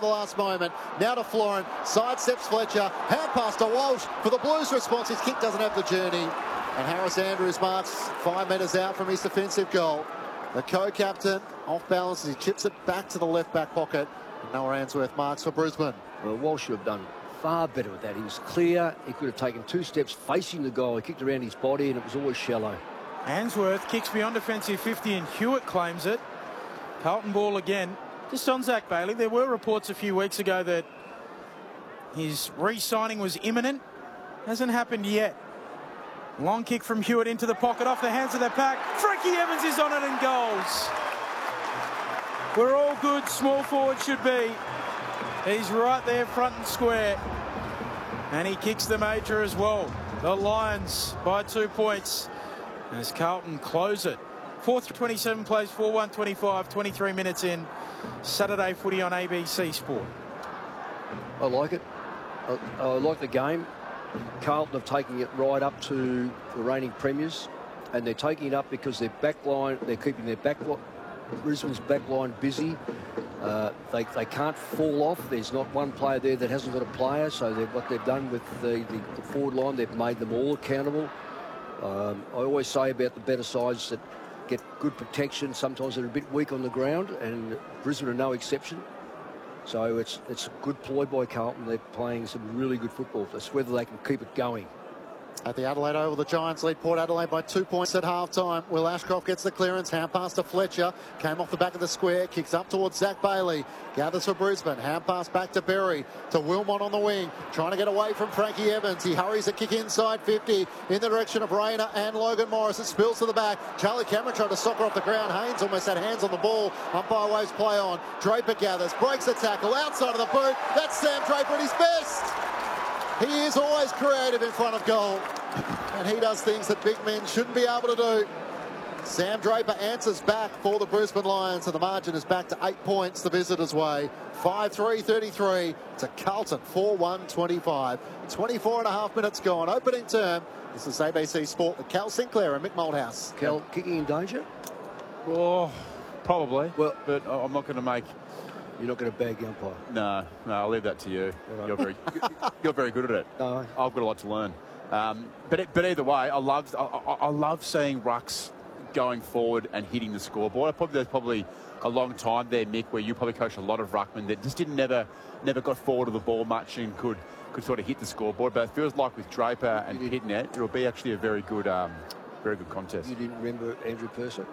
the last moment. Now to Florent, sidesteps Fletcher, hand pass to Walsh for the Blues response. His kick doesn't have the journey, and Harris Andrews marks 5 metres out from his defensive goal. The co-captain off balance as he chips it back to the left back pocket. And Noah Answorth marks for Brisbane. Well, Walsh should have done far better with that. He was clear. He could have taken 2 steps facing the goal. He kicked around his body and it was always shallow. Answorth kicks beyond defensive 50 and Hewitt claims it. Carlton ball again. Just on Zach Bailey, there were reports a few weeks ago that his re-signing was imminent. Hasn't happened yet. Long kick from Hewitt into the pocket, off the hands of their pack. Frankie Evans is on it and goals. We're all good, small forward should be. He's right there front and square. And he kicks the major as well. The Lions by 2 points as Carlton close it. 4:27 plays, 4:125, 23 minutes in. Saturday footy on ABC Sport. I like it. I like the game. Carlton have taken it right up to the reigning premiers, and they're taking it up because their backline, they're keeping their backline, Brisbane's backline busy. They can't fall off. There's not one player there that hasn't got a player, so what they've done with the forward line, they've made them all accountable. I always say about the better sides that get good protection. Sometimes they're a bit weak on the ground, and Brisbane are no exception. So it's a good ploy by Carlton. They're playing some really good football. It's whether they can keep it going. At the Adelaide Oval, the Giants lead Port Adelaide by 2 points at half-time. Will Ashcroft gets the clearance, hand pass to Fletcher, came off the back of the square, kicks up towards Zach Bailey, gathers for Brisbane, hand pass back to Berry, to Wilmot on the wing, trying to get away from Frankie Evans. He hurries a kick inside 50 in the direction of Rayner and Logan Morris. It spills to the back. Charlie Cameron tried to soccer off the ground. Haynes almost had hands on the ball. Umpire waves play on. Draper gathers, breaks the tackle, outside of the boot. That's Sam Draper at his best. He is always creative in front of goal, and he does things that big men shouldn't be able to do. Sam Draper answers back for the Brisbane Lions, and the margin is back to 8 points the visitors' way. 5-3-33 to Carlton, 4-1-25. 24 and a half minutes gone. Opening term. This is ABC Sport with Cal Sinclair and Mick Moldhouse. Cal kicking in danger? Oh, probably. Well, but I'm not going to make... You're not going to bag the umpire? No, I'll leave that to you. Right. You're very good at it. No. I've got a lot to learn. But either way, I love seeing rucks going forward and hitting the scoreboard. There's probably a long time there, Mick, where you probably coached a lot of ruckmen that just never got forward of the ball much and could sort of hit the scoreboard. But it feels like with Draper and hitting it, it'll be actually a very good contest. You didn't remember Andrew Purser?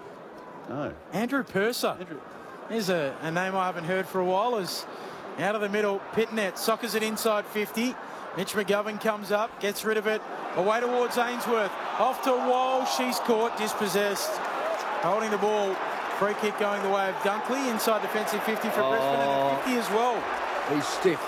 No. Andrew Purser. There's a name I haven't heard for a while. Is out of the middle, Pitnet soccers it inside 50. Mitch McGovern comes up, gets rid of it, away towards Ainsworth. Off to Walsh, she's caught, dispossessed. Holding the ball, free kick going the way of Dunkley, inside defensive 50 for Brisbane, and the 50 as well. He's stiff.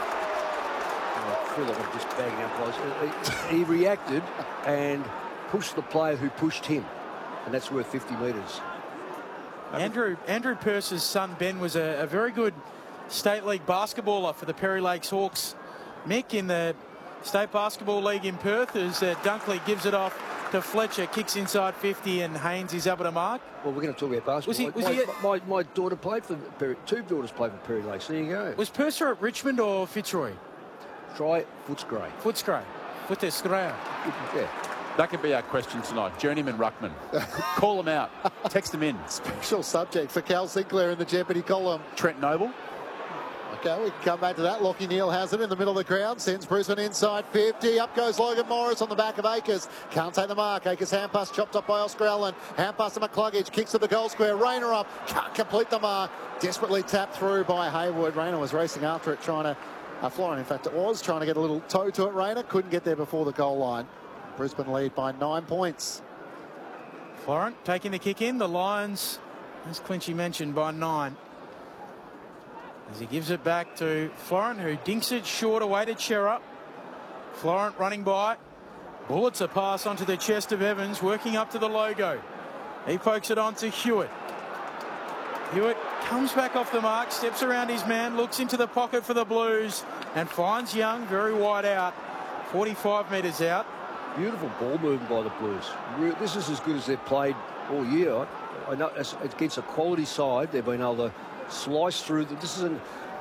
I feel like I'm just bagging up guys. He reacted and pushed the player who pushed him, and that's worth 50 metres. Andrew Purser's son Ben was a very good State League basketballer for the Perry Lakes Hawks. Mick in the State Basketball League in Perth, as Dunkley gives it off to Fletcher, kicks inside 50, and Haynes is able to mark. Well, we're going to talk about basketball. My daughter played for Perry, 2 daughters played for Perry Lakes. There you go. Was Purser at Richmond or Fitzroy? Try Footscray. Footscray. Footscray. Yeah. That could be our question tonight. Journeyman ruckman. Call them out. Text them in. Special subject for Cal Sinclair in the Jeopardy column. Trent Noble. Okay, we can come back to that. Lockie Neal has it in the middle of the ground. Sends Brisbane inside 50. Up goes Logan Morris on the back of Akers. Can't take the mark. Akers hand pass chopped up by Oscar Allen. Hand pass to McCluggage. Kicks to the goal square. Rayner up. Can't complete the mark. Desperately tapped through by Hayward. Rayner was racing after it, trying to... Florent, in fact, it was trying to get a little toe to it. Rayner couldn't get there before the goal line. Brisbane lead by 9 points. Florent taking the kick in. The Lions, as Clinchy mentioned, by 9. As he gives it back to Florent, who dinks it short away to Cherra. Florent running by. Bullets a pass onto the chest of Evans, working up to the logo. He pokes it on to Hewitt. Hewitt comes back off the mark, steps around his man, looks into the pocket for the Blues, and finds Young very wide out, 45 metres out. Beautiful ball movement by the Blues. This is as good as they've played all year. I know it's against a quality side. They've been able to slice through. This isn't.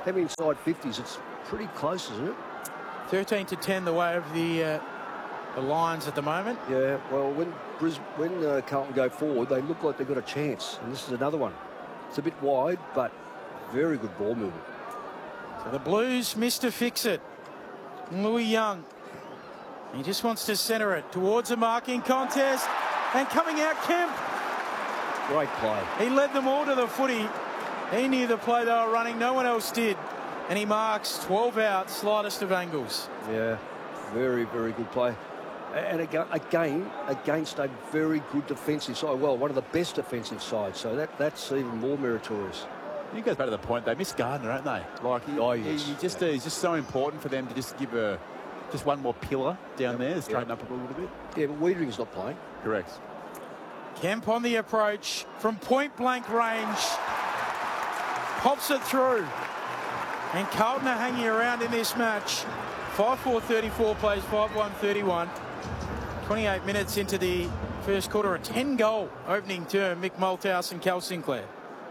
them inside 50s, it's pretty close, isn't it? 13-10 the way of the Lions at the moment. Yeah, well, when Carlton go forward, they look like they've got a chance. And this is another one. It's a bit wide, but very good ball movement. So the Blues missed to fix it. Louis Young. He just wants to centre it towards a marking contest. And coming out, Kemp. Great play. He led them all to the footy. He knew the play they were running. No one else did. And he marks 12 out, slightest of angles. Yeah, very, very good play. And again, against a very good defensive side. Well, one of the best defensive sides. So that's even more meritorious. He goes back to the point, they miss Gardner, don't they? Like, he's just so important for them to just give just one more pillar down there, straighten up a little bit. Yeah, but Wiedering's not playing. Correct. Kemp on the approach from point blank range. Pops it through. And Carlton are hanging around in this match. 5-4-34 plays 5-1-31. 28 minutes into the first quarter. A 10-goal opening term. Mick Malthouse and Cal Sinclair.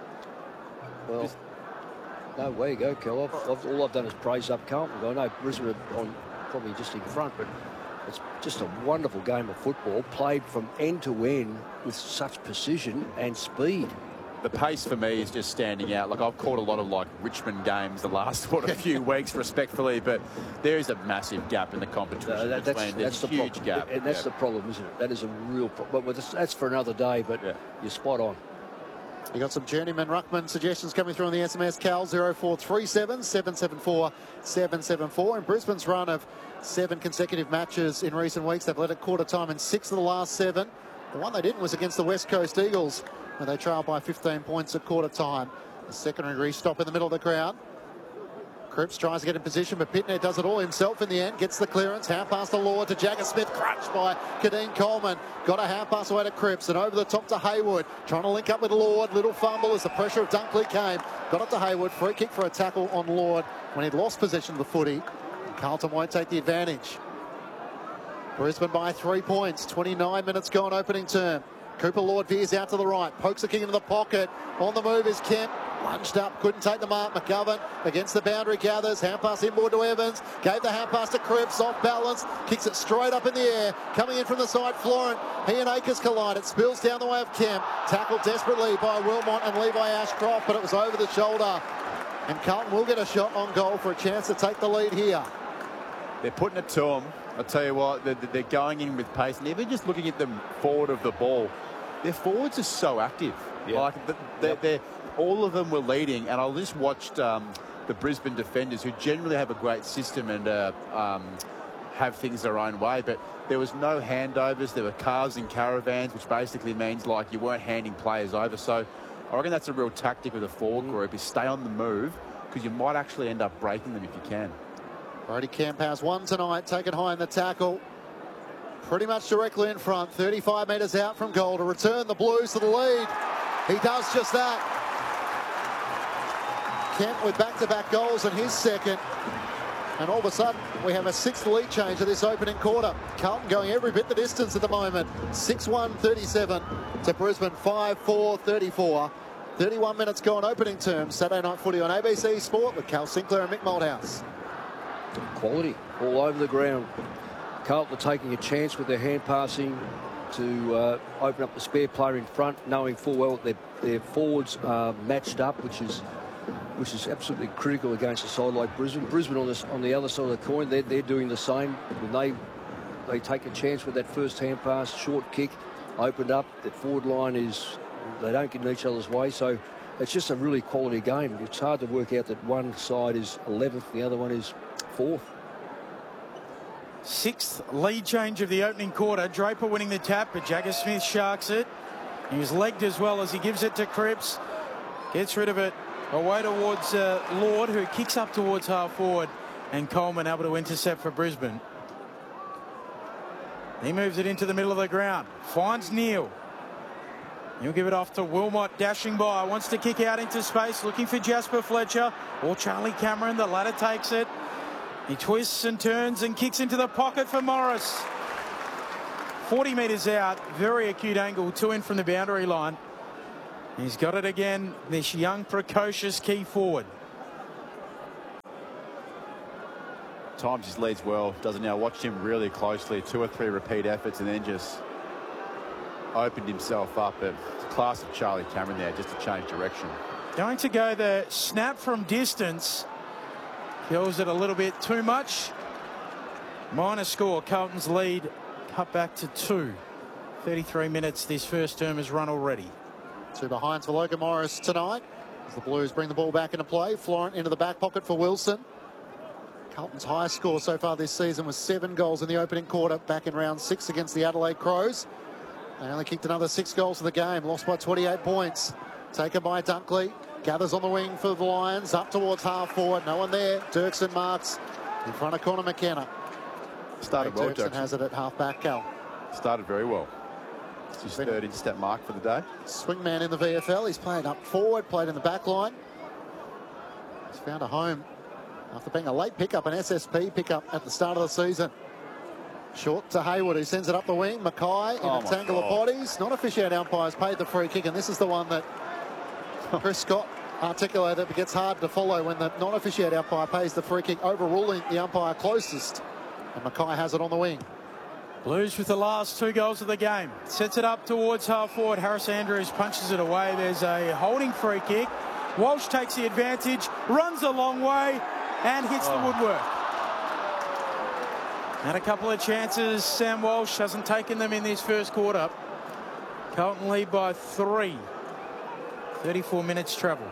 Well, no, way you go, Cal. All I've done is praise up Carlton. I know Brisbane are probably just in front, but it's just a wonderful game of football played from end to end with such precision and speed. The pace for me is just standing out. Like, I've caught a lot of Richmond games the last few weeks, respectfully, but there is a massive gap in the competition. That's the huge gap, and that's the problem, isn't it? That is a real problem. But that's for another day. But you're spot on. You got some journeyman ruckman suggestions coming through on the SMS. Cal 0437 774 774. In Brisbane's run of 7 consecutive matches in recent weeks, they've led at quarter time in 6 of the last 7. The one they didn't was against the West Coast Eagles, where they trailed by 15 points at quarter time. A secondary stop in the middle of the ground. Cripps tries to get in position, but Pitner does it all himself in the end. Gets the clearance. Hand pass to Lord to Jagger Smith. Crushed by Kadeem Coleman. Got a hand pass away to Cripps and over the top to Hayward. Trying to link up with Lord. Little fumble as the pressure of Dunkley came. Got it to Hayward. Free kick for a tackle on Lord when he'd lost possession of the footy. Carlton won't take the advantage. Brisbane by 3 points. 29 minutes gone opening term. Cooper Lord veers out to the right. Pokes the kick into the pocket. On the move is Kemp. Lunged up, couldn't take the mark. McGovern against the boundary gathers. Hand pass inboard to Evans. Gave the hand pass to Cripps. Off balance. Kicks it straight up in the air. Coming in from the side, Florent. He and Akers collide. It spills down the way of Kemp. Tackled desperately by Wilmot and Levi Ashcroft, but it was over the shoulder. And Carlton will get a shot on goal for a chance to take the lead here. They're putting it to them. I'll tell you what, they're going in with pace. And even just looking at them forward of the ball, their forwards are so active. Yeah. Like they're all of them were leading, and I just watched the Brisbane defenders, who generally have a great system and have things their own way, but there was no handovers. There were cars and caravans, which basically means like you weren't handing players over. So I reckon that's a real tactic of the forward group, is stay on the move, because you might actually end up breaking them if you can. Brody Kemp has one tonight, taken high in the tackle. Pretty much directly in front, 35 metres out from goal to return the Blues to the lead. He does just that. Kemp with back-to-back goals in his second. And all of a sudden, we have a 6th lead change of this opening quarter. Carlton going every bit the distance at the moment. 6-1-37 to Brisbane, 5-4-34. 31 minutes gone opening term. Saturday night footy on ABC Sport with Cal Sinclair and Mick Malthouse. Quality all over the ground. Carlton are taking a chance with their hand passing to open up the spare player in front, knowing full well that their forwards are matched up, which is absolutely critical against a side like Brisbane. Brisbane on the other side of the coin, they're doing the same. When they take a chance with that first hand pass, short kick, opened up. That forward line they don't get in each other's way, so it's just a really quality game. It's hard to work out that one side is 11th, the other one is 4th. 6th lead change of the opening quarter. Draper winning the tap, but Jagger Smith sharks it. He was legged as well as he gives it to Cripps. Gets rid of it away towards Lord, who kicks up towards half forward, and Coleman able to intercept for Brisbane. He moves it into the middle of the ground. Finds Neil. He'll give it off to Wilmot, dashing by. Wants to kick out into space, looking for Jasper Fletcher or Charlie Cameron. The latter takes it. He twists and turns and kicks into the pocket for Morris. 40 metres out, very acute angle, 2 in from the boundary line. He's got it again, this young, precocious key forward. times his leads well, doesn't now watch him really closely, 2 or 3 repeat efforts, and then just opened himself up. At the class of Charlie Cameron there, just to change direction. Going to go the snap from distance. Kills it a little bit too much. Minor score. Carlton's lead cut back to 2. 33 minutes this first term has run already. 2 behinds for Logan Morris tonight as the Blues bring the ball back into play. Florent into the back pocket for Wilson. Carlton's highest score so far this season was 7 goals in the opening quarter back in round 6 against the Adelaide Crows. They only kicked another 6 goals in the game, lost by 28 points. Taken by Dunkley, gathers on the wing for the Lions, up towards half forward, no one there. Dirksen marks in front of Connor McKenna. Started well, Dirksen has it at half back, Cal. Started very well. It's his 3rd intercept mark for the day. Swingman in the VFL, he's played up forward, played in the back line. He's found a home after being a late pickup, an SSP pickup at the start of the season. Short to Hayward, who sends it up the wing. Mackay in a tangle of bodies. Non-officiate umpires paid the free kick, and this is the one that Chris Scott articulated. It gets hard to follow when the non-officiate umpire pays the free kick, overruling the umpire closest. And Mackay has it on the wing. Blues with the last 2 goals of the game. Sets it up towards half forward. Harris Andrews punches it away. There's a holding free kick. Walsh takes the advantage, runs a long way, and hits the woodwork. Had a couple of chances. Sam Walsh hasn't taken them in this first quarter. Carlton lead by 3. 34 minutes travel.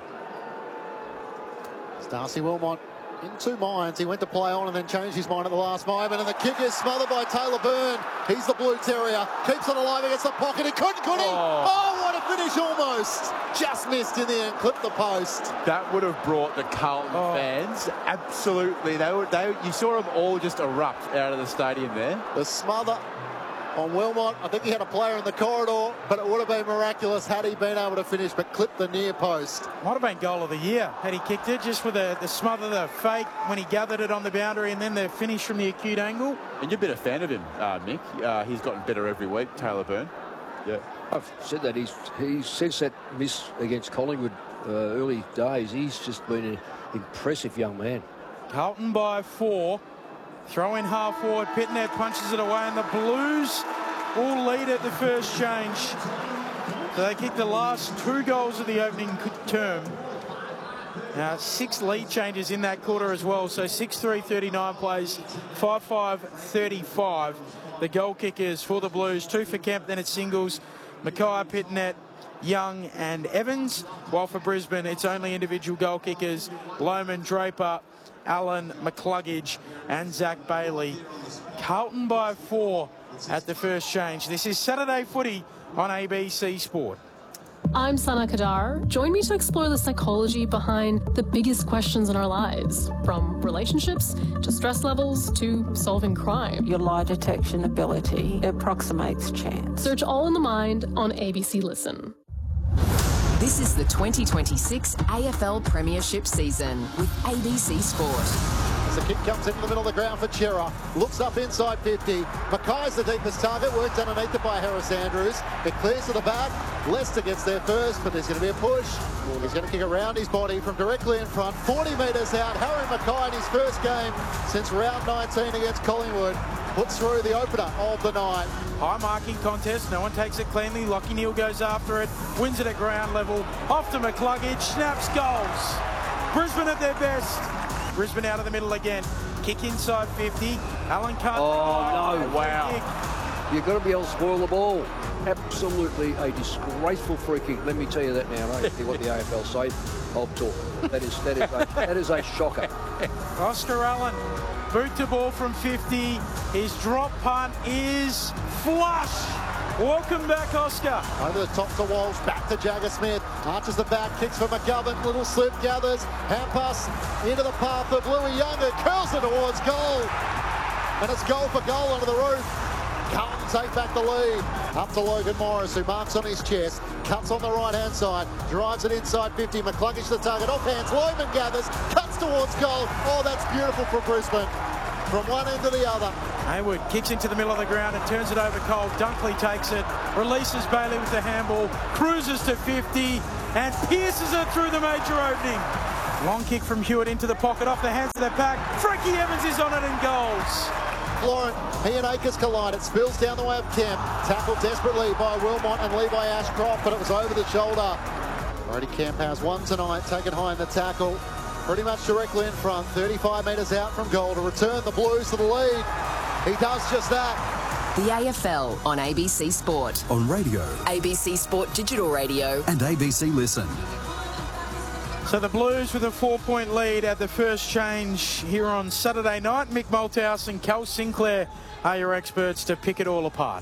It's Darcy Wilmot in 2 minds. He went to play on and then changed his mind at the last moment. And the kick is smothered by Taylor Byrne. He's the Blue Terrier. Keeps it alive against the pocket. He couldn't, could he? Oh, what a finish almost. Just missed in the end. Clipped the post. That would have brought the Carlton fans absolutely. You saw them all just erupt out of the stadium there. The smother on Wilmot. I think he had a player in the corridor, but it would have been miraculous had he been able to finish, but clipped the near post. Might have been goal of the year had he kicked it, just with the smother, the fake when he gathered it on the boundary, and then the finish from the acute angle. And you've been a fan of him, Mick. He's gotten better every week, Taylor Byrne. Yeah, I've said that. He's since that miss against Collingwood early days, he's just been an impressive young man. Carlton by 4. Throw in half forward. Pitnet punches it away, and the Blues will lead at the first change. So they kicked the last 2 goals of the opening term. Now 6 lead changes in that quarter as well. So 6-3-39 plays, 5-5-35. The goal kickers for the Blues, 2 for Kemp, then it's singles. Mackay, Pitnet, Young and Evans. While for Brisbane, it's only individual goal kickers. Lohman, Draper, Allen, McCluggage and Zach Bailey. Carlton by 4 at the first change. This is Saturday Footy on ABC Sport. I'm Sana Kadar. Join me to explore the psychology behind the biggest questions in our lives, from relationships to stress levels to solving crime. Your lie detection ability approximates chance. Search All in the Mind on ABC Listen. This is the 2026 AFL Premiership season with ABC Sport. As the kick comes into the middle of the ground for Chera. Looks up inside 50. Mackay's the deepest target. Worked underneath it by Harris Andrews. It clears to the back. Leicester gets there first, but there's going to be a push. He's going to kick around his body from directly in front. 40 metres out. Harry Mackay in his first game since round 19 against Collingwood. Puts through the opener of the night. High marking contest. No one takes it cleanly. Lockie Neal goes after it. Wins it at ground level. Off to McCluggage. Snaps goals. Brisbane at their best. Brisbane out of the middle again. Kick inside 50. Alan Carter. Oh, no. Wow. You've got to be able to spoil the ball. Absolutely a disgraceful free kick. Let me tell you that now. I don't see what the AFL say. I'll talk. That is a shocker. Oscar Allen. Boot to ball from 50. His drop punt is flush. Welcome back, Oscar. Over the top to Walsh, back to Jagger Smith. Arches the back, kicks for McGovern. Little slip, gathers. Hand pass into the path of Louis Young, who curls it towards goal. And it's goal for goal under the roof. Carlton take back the lead. Up to Logan Morris, who marks on his chest. Cuts on the right-hand side. Drives it inside 50. McCluggage the target. Off hands. Lohman gathers. Cuts towards goal. Oh, that's beautiful for Brisbane. From one end to the other. Hayward kicks into the middle of the ground and turns it over Cole. Dunkley takes it. Releases Bailey with the handball. Cruises to 50 and pierces it through the major opening. Long kick from Hewitt into the pocket, off the hands of the pack. Frankie Evans is on it and goals. Florent, he and Akers collide. It spills down the way of Kemp. Tackled desperately by Wilmot and Levi Ashcroft, but it was over the shoulder. Brody Kemp has one tonight, taken high in the tackle. Pretty much directly in front, 35 metres out from goal to return the Blues to the lead. He does just that. The AFL on ABC Sport. On radio. ABC Sport Digital Radio. And ABC Listen. So the Blues with a 4-point lead at the first change here on Saturday night. Mick Malthouse and Cal Sinclair are your experts to pick it all apart.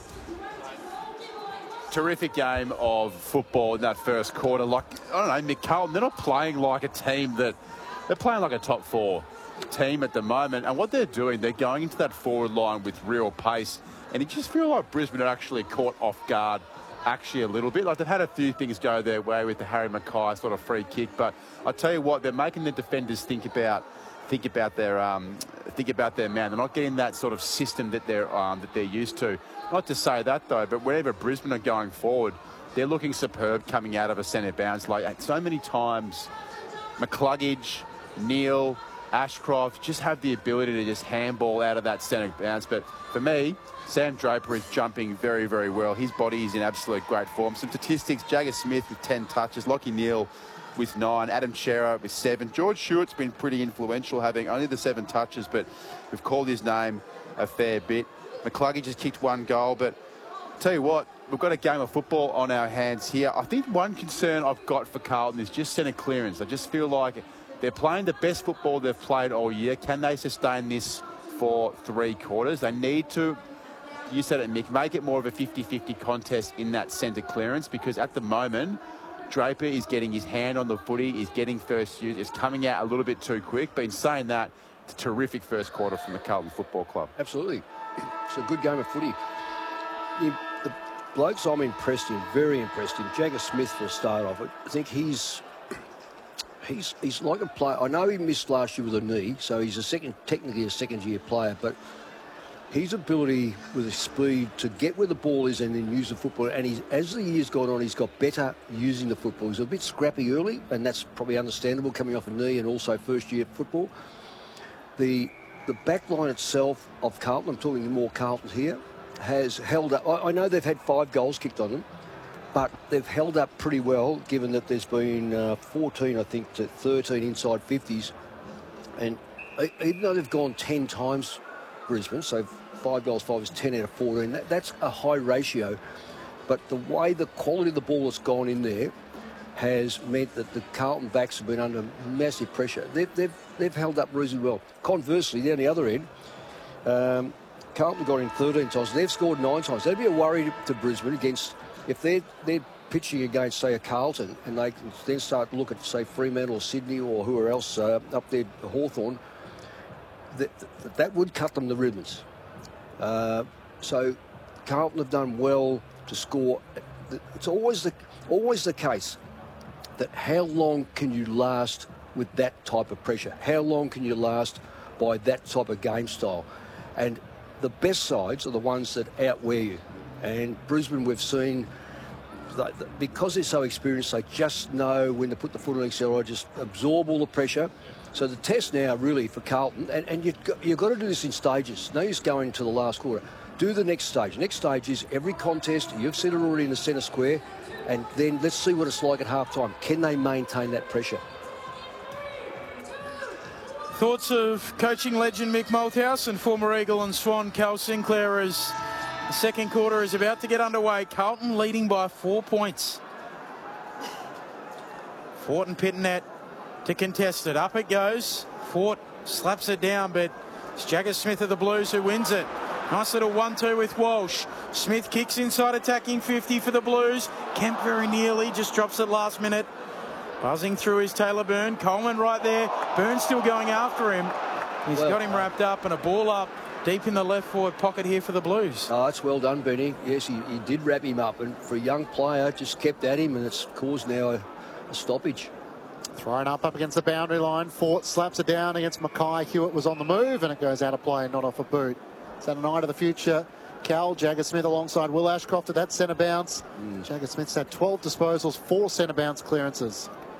Terrific game of football in that first quarter. Like, I don't know, Mick Carlton, they're not playing like a team that... They're playing like a top 4 team at the moment. And what they're doing, they're going into that forward line with real pace. And you just feel like Brisbane are actually caught off guard actually a little bit. Like, they've had a few things go their way with the Harry Mackay sort of free kick, but I tell you what, they're making the defenders think about their man. They're not getting that sort of system that they're used to. Not to say that though, but whenever Brisbane are going forward, they're looking superb coming out of a centre bounce. Like, so many times, McCluggage, Neil, Ashcroft just have the ability to just handball out of that centre bounce. But for me, Sam Draper is jumping very, very well. His body is in absolute great form. Some statistics, Jagger Smith with 10 touches, Lockie Neal with 9, Adam Shearer with 7. George Stewart's been pretty influential, having only the 7 touches, but we've called his name a fair bit. McCluggage has kicked 1 goal, but tell you what, we've got a game of football on our hands here. I think one concern I've got for Carlton is just centre clearance. I just feel like they're playing the best football they've played all year. Can they sustain this for 3 quarters? They need to, you said it, Mick, make it more of a 50-50 contest in that centre clearance, because at the moment, Draper is getting his hand on the footy, is getting first use, is coming out a little bit too quick. But in saying that, it's a terrific first quarter from the Carlton Football Club. Absolutely. It's a good game of footy. The blokes I'm impressed in, very impressed in, Jagger Smith for a start off. I think he's like a player. I know he missed last year with a knee, so he's technically a second-year player, but his ability with his speed to get where the ball is and then use the football, and as the years gone on, he's got better using the football. He's a bit scrappy early, and that's probably understandable coming off a knee and also first-year football. The back line itself of Carlton, I'm talking more Carlton here, has held up. I know they've had 5 goals kicked on them, but they've held up pretty well, given that there's been 14, I think, to 13 inside 50s. And even though they've gone 10 times, Brisbane, so 5 goals, 5 is 10 out of 14, that's a high ratio. But the way the quality of the ball that's gone in there has meant that the Carlton backs have been under massive pressure. They've held up reasonably well. Conversely, down the other end, Carlton got in 13 times. They've scored 9 times. That'd be a worry to Brisbane against, if they're pitching against, say, a Carlton, and they can then start to look at, say, Fremantle or Sydney or whoever else up there, Hawthorn, that would cut them the ribbons. So Carlton have done well to score. It's always the case that how long can you last with that type of pressure? How long can you last by that type of game style? And the best sides are the ones that outwear you. And Brisbane, we've seen, because they're so experienced, they just know when to put the foot on the accelerator, just absorb all the pressure. So the test now really for Carlton, and you've got to do this in stages. No use going to the last quarter. Do the next stage. Next stage is every contest. You've said it already in the centre square. And then let's see what it's like at half-time. Can they maintain that pressure? Thoughts of coaching legend Mick Malthouse and former Eagle and Swan Cal Sinclair as the second quarter is about to get underway. Carlton leading by 4 points. Fort and Pittonet to contest it. Up it goes. Fort slaps it down, but it's Jagger Smith of the Blues who wins it. Nice little 1-2 with Walsh. Smith kicks inside, attacking 50 for the Blues. Kemp very nearly, just drops it last minute. Buzzing through his Taylor Byrne. Coleman right there. Byrne still going after him. He's got him wrapped up, and a ball up deep in the left forward pocket here for the Blues. Oh, it's well done, Benny. Yes, he did wrap him up, and for a young player, just kept at him, and it's caused now a stoppage. Thrown up against the boundary line. Fort slaps it down against Mackay. Hewitt was on the move, and it goes out of play, not off a boot. Is that a night of the future? Cal, Jagger Smith alongside Will Ashcroft at that centre bounce. Jagger Smith's had 12 disposals, 4 centre bounce clearances.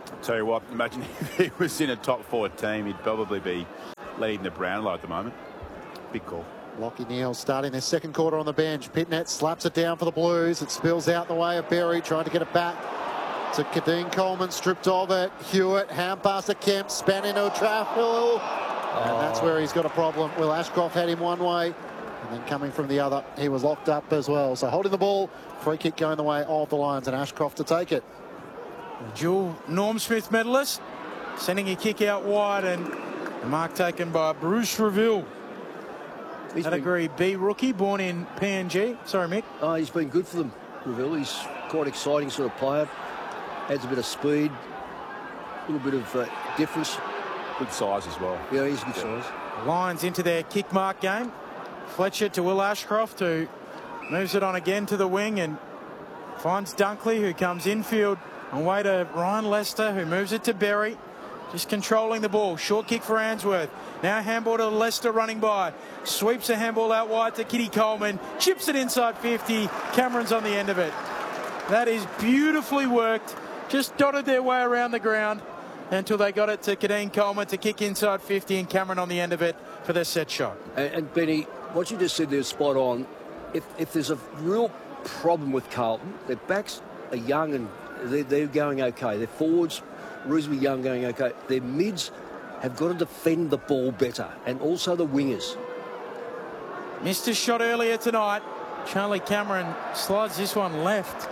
Tell you what, imagine if he was in a top 4 team, he'd probably be leading the Brownlow at the moment. Big call. Lachie Neale starting their second quarter on the bench. Pitnet slaps it down for the Blues. It spills out the way of Berry, trying to get it back to Kadeen Coleman, stripped of it. Hewitt, hand pass to Kemp, span into a traffic. And that's where he's got a problem. Will Ashcroft had him one way, and then coming from the other, he was locked up as well. So holding the ball, free kick going the way of the Lions, and Ashcroft to take it. Dual Norm Smith medalist, sending a kick out wide, and the mark taken by Bruce Reville. Category B rookie, born in PNG. Sorry, Mick. Oh, he's been good for them, Reville. He's quite exciting sort of player. Adds a bit of speed, a little bit of difference. Good size as well. Yeah, he's good size. Lions into their kick mark game. Fletcher to Will Ashcroft, who moves it on again to the wing and finds Dunkley, who comes infield away to Ryan Lester, who moves it to Berry. Just controlling the ball. Short kick for Ainsworth. Now handball to Lester running by. Sweeps a handball out wide to Kitty Coleman. Chips it inside 50. Cameron's on the end of it. That is beautifully worked. Just dotted their way around the ground until they got it to Kadeen Coleman to kick inside 50, and Cameron on the end of it for their set shot. And Benny, what you just said there is spot on. If there's a real problem with Carlton, their backs are young and they're going okay. Their forwards, reasonably young, going okay. Their mids have got to defend the ball better, and also the wingers. Missed a shot earlier tonight. Charlie Cameron slides this one left.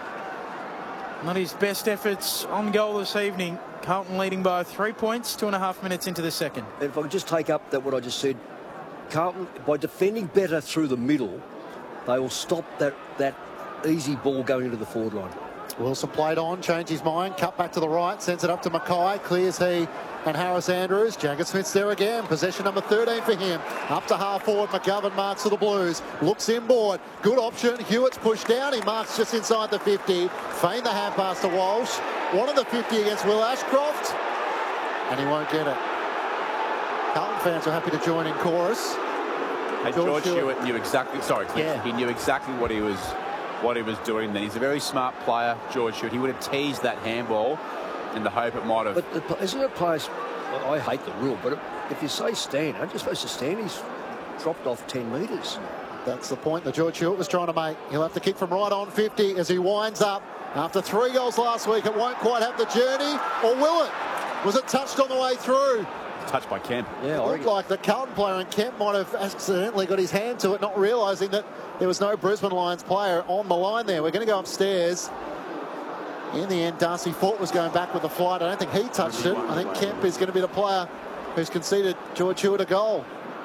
Not his best efforts on goal this evening. Carlton leading by 3 points, 2.5 minutes into the second. And if I could just take up what I just said, Carlton, by defending better through the middle, they will stop that easy ball going into the forward line. Wilson played on, changed his mind, cut back to the right, sends it up to Mackay, clears he and Harris Andrews. Jagger Smith's there again, possession number 13 for him. Up to half forward, McGovern marks for the Blues, looks inboard, good option, Hewitt's pushed down, he marks just inside the 50, feigned the hand pass to Walsh, wanted the 50 against Will Ashcroft, and he won't get it. Carlton fans are happy to join in chorus. Hey, George Hewitt knew exactly, he knew exactly what he was doing then. He's a very smart player, George Hewitt. He would have teased that handball in the hope it might have. But isn't it players? I hate the rule, but if you say stand, aren't you supposed to stand? He's dropped off 10 metres. That's the point that George Hewitt was trying to make. He'll have to kick from right on 50 as he winds up. After 3 goals last week, it won't quite have the journey, or will it? Was it touched on the way through? Touched by Kemp. Yeah, it looked like the Carlton player, and Kemp might have accidentally got his hand to it, not realising that there was no Brisbane Lions player on the line there. We're going to go upstairs. In the end, Darcy Fort was going back with the flight. I don't think he touched it. I think Kemp is going to be the player who's conceded George Hewitt a goal.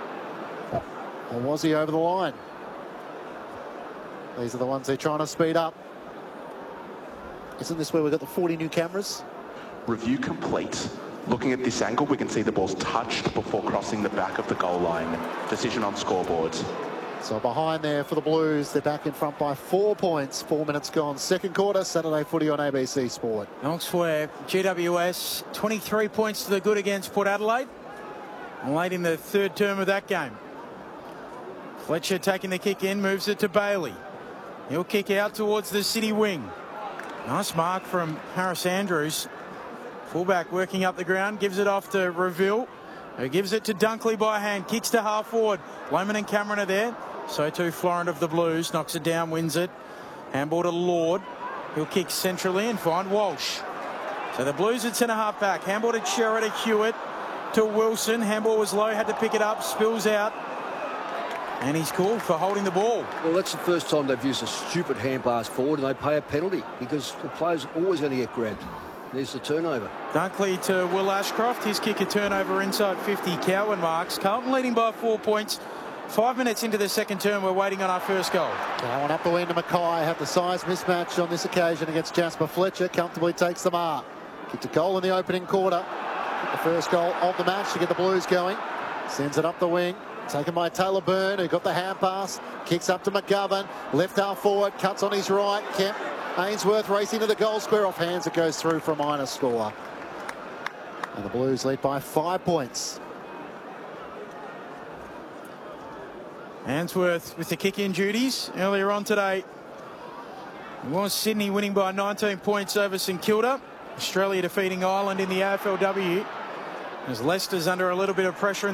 Or was he over the line? These are the ones they're trying to speed up. Isn't this where we've got the 40 new cameras? Review complete. Looking at this angle, we can see the ball's touched before crossing the back of the goal line. Decision on scoreboard. So behind there for the Blues, they're back in front by 4 points. 4 minutes gone. Second quarter, Saturday footy on ABC Sport. Elsewhere, GWS 23 points to the good against Port Adelaide. And late in the third term of that game. Fletcher taking the kick in, moves it to Bailey. He'll kick out towards the City wing. Nice mark from Harris Andrews. Fullback working up the ground, gives it off to Reville, who gives it to Dunkley by hand, kicks to half forward. Lohman and Cameron are there. So too Florent of the Blues, knocks it down, wins it. Handball to Lord. He'll kick centrally and find Walsh. So the Blues at centre half back. Handball to Chera to Hewitt to Wilson. Handball was low, had to pick it up, spills out. And he's called for holding the ball. Well, that's the first time they've used a stupid hand pass forward, and they pay a penalty because the player's always going to get grabbed. There's the turnover. Dunkley to Will Ashcroft. His kick a turnover inside 50. Cowan marks. Carlton leading by 4 points. 5 minutes into the second term, we're waiting on our first goal. Cowan up the wing to Mackay. Have the size mismatch on this occasion against Jasper Fletcher. Comfortably takes the mark. Kicked a goal in the opening quarter. The first goal of the match to get the Blues going. Sends it up the wing. Taken by Taylor Byrne, who got the hand pass. Kicks up to McGovern. Left half forward. Cuts on his right. Kemp. Ainsworth racing to the goal square. Off hands, it goes through for a minor score. And the Blues lead by 5 points. Ainsworth with the kick-in duties earlier on today. It was Sydney winning by 19 points over St Kilda. Australia defeating Ireland in the AFLW as Leicester's under a little bit of pressure in